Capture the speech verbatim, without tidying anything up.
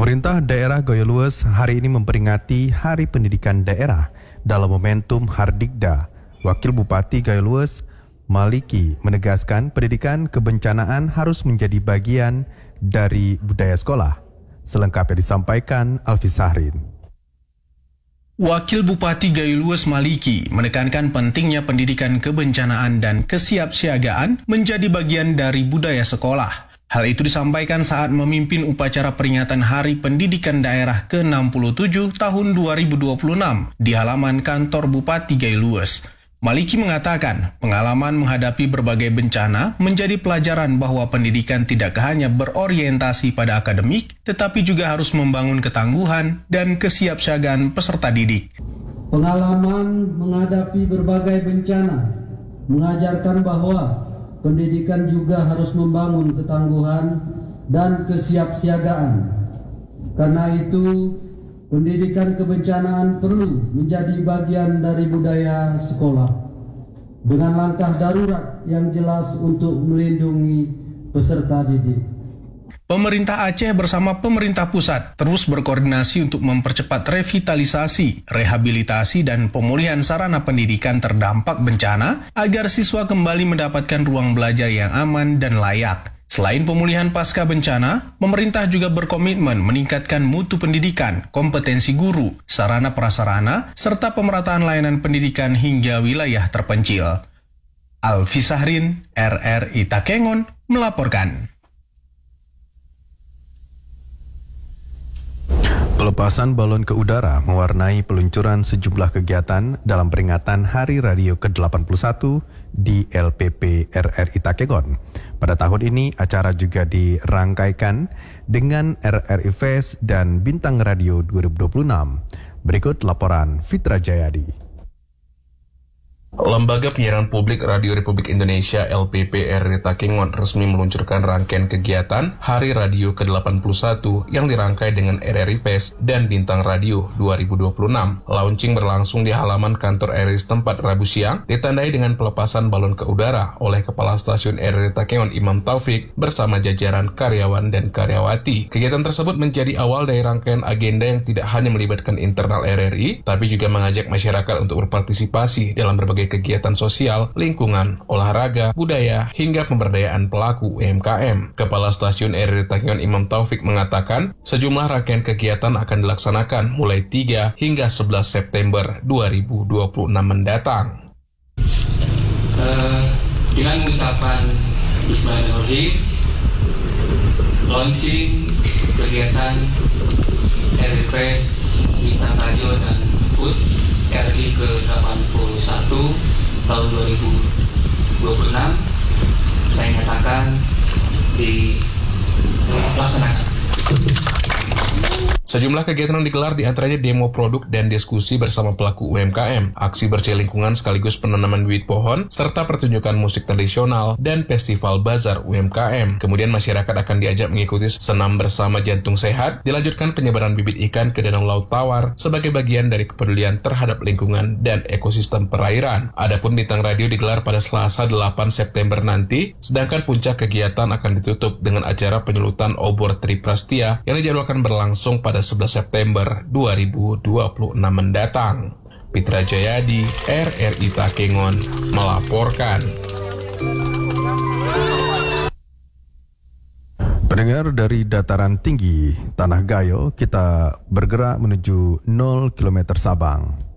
Pemerintah daerah Goyolues hari ini memperingati Hari Pendidikan Daerah dalam momentum Hardikda. Wakil Bupati Goyolues, Maliki, menegaskan pendidikan kebencanaan harus menjadi bagian dari budaya sekolah. Selengkapnya disampaikan Alfi Sahrin. Wakil Bupati Goyolues Maliki menekankan pentingnya pendidikan kebencanaan dan kesiapsiagaan menjadi bagian dari budaya sekolah. Hal itu disampaikan saat memimpin upacara peringatan Hari Pendidikan Daerah ke enam puluh tujuh tahun dua ribu dua puluh enam di halaman kantor Bupati Goyolues. Maliki mengatakan pengalaman menghadapi berbagai bencana menjadi pelajaran bahwa pendidikan tidak hanya berorientasi pada akademik, tetapi juga harus membangun ketangguhan dan kesiapsiagaan peserta didik. Pengalaman menghadapi berbagai bencana mengajarkan bahwa pendidikan juga harus membangun ketangguhan dan kesiapsiagaan. Karena itu, pendidikan kebencanaan perlu menjadi bagian dari budaya sekolah dengan langkah darurat yang jelas untuk melindungi peserta didik. Pemerintah Aceh bersama pemerintah pusat terus berkoordinasi untuk mempercepat revitalisasi, rehabilitasi, dan pemulihan sarana pendidikan terdampak bencana agar siswa kembali mendapatkan ruang belajar yang aman dan layak. Selain pemulihan pasca bencana, pemerintah juga berkomitmen meningkatkan mutu pendidikan, kompetensi guru, sarana prasarana, serta pemerataan layanan pendidikan hingga wilayah terpencil. Alfi Sahrin, R R I Takengon, melaporkan. Pelepasan balon ke udara mewarnai peluncuran sejumlah kegiatan dalam peringatan Hari Radio ke delapan puluh satu di L P P R R I Takengon. Pada tahun ini, acara juga dirangkaikan dengan R R I Fest dan Bintang Radio dua ribu dua puluh enam. Berikut laporan Fitra Jayadi. Lembaga Penyiaran Publik Radio Republik Indonesia L P P R R I Takengon resmi meluncurkan rangkaian kegiatan Hari Radio ke delapan puluh satu yang dirangkai dengan R R I Fest dan Bintang Radio dua ribu dua puluh enam. Launching berlangsung di halaman kantor R R I setempat Rabu siang, ditandai dengan pelepasan balon ke udara oleh Kepala Stasiun R R I Takengon Imam Taufik bersama jajaran karyawan dan karyawati. Kegiatan tersebut menjadi awal dari rangkaian agenda yang tidak hanya melibatkan internal R R I, tapi juga mengajak masyarakat untuk berpartisipasi dalam berbagai kegiatan sosial, lingkungan, olahraga, budaya, hingga pemberdayaan pelaku U M K M. Kepala Stasiun R R I Takengon Imam Taufik mengatakan, sejumlah rangkaian kegiatan akan dilaksanakan mulai tiga hingga sebelas September dua ribu dua puluh enam mendatang. Uh, dengan ucapan Bismillahirrahmanirrahim, launching kegiatan R R I Fest, Bintang Radio dan Put R R I ke delapan puluh satu tahun dua ribu dua puluh enam saya nyatakan dilaksanakan. Sejumlah kegiatan yang digelar di antaranya demo produk dan diskusi bersama pelaku U M K M, aksi bersih lingkungan sekaligus penanaman bibit pohon, serta pertunjukan musik tradisional dan festival bazar U M K M. Kemudian masyarakat akan diajak mengikuti senam bersama jantung sehat, dilanjutkan penyebaran bibit ikan ke danau laut tawar sebagai bagian dari kepedulian terhadap lingkungan dan ekosistem perairan. Adapun Bintang Radio digelar pada Selasa delapan September nanti, sedangkan puncak kegiatan akan ditutup dengan acara penyulutan obor Triprastia yang dijadwalkan berlangsung pada sebelas September dua ribu dua puluh enam mendatang. Fitra Jayadi, R R I Takengon, melaporkan. Pendengar dari dataran tinggi Tanah Gayo, kita bergerak menuju nol kilometer Sabang.